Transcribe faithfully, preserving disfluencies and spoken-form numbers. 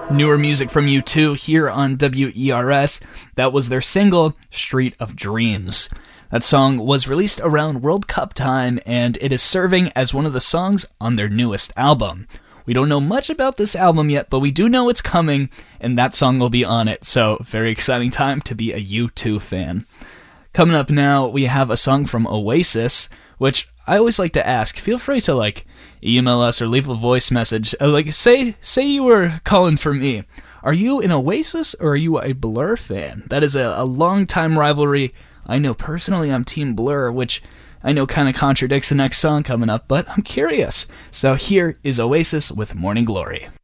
Newer music from U two here on W E R S. That was their single, Street of Dreams. That song was released around World Cup time, and it is serving as one of the songs on their newest album. We don't know much about this album yet, but we do know it's coming, and that song will be on it, so very exciting time to be a U two fan. Coming up now, we have a song from Oasis, which I always like to ask, feel free to like email us or leave a voice message. Uh, like say say you were calling for me. Are you an Oasis or are you a Blur fan? That is a, a long time rivalry. I know personally I'm Team Blur, which I know kind of contradicts the next song coming up, but I'm curious. So here is Oasis with Morning Glory.